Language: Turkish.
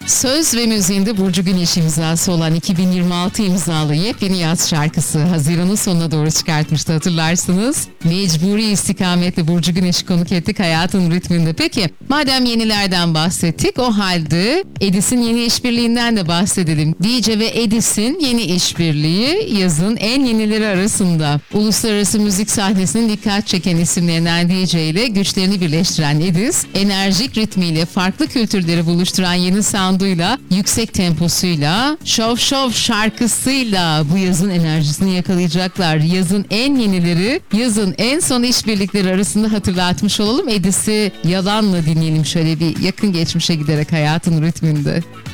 Söz ve müziğinde Burcu Güneş imzası olan 2026 imzalı yepyeni yaz şarkısı Haziran'ın sonuna doğru çıkartmıştı, hatırlarsınız. Mecburi istikametle Burcu Güneş'i konuk ettik hayatın ritminde. Peki madem yenilerden bahsettik, o halde Edis'in yeni işbirliğinden de bahsedelim. DJ ve Edis'in yeni işbirliği yazın en yenileri arasında. Uluslararası müzik sahnesinin dikkat çeken isimlerinden DJ ile güçlerini birleştiren Edis, enerjik ritmiyle farklı kültürleri buluşturan yeni sounduyla, yüksek temposuyla, şov şov şarkısıyla bu yazın enerjisini yakalayacaklar. Yazın en yenileri, yazın en son işbirlikleri arasında hatırlatmış olalım. Edis'i Yalan'la dinleyelim şöyle bir yakın geçmişe giderek hayatın ritminde.